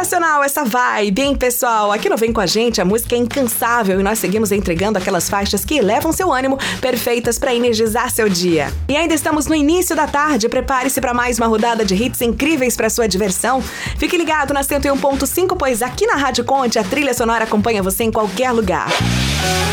Sensacional essa vibe, hein, pessoal? Aqui no Vem Com A Gente, a música é incansável e nós seguimos entregando aquelas faixas que elevam seu ânimo, perfeitas para energizar seu dia. E ainda estamos no início da tarde, prepare-se para mais uma rodada de hits incríveis para sua diversão. Fique ligado na 101.5, pois aqui na Rádio Conte a trilha sonora acompanha você em qualquer lugar.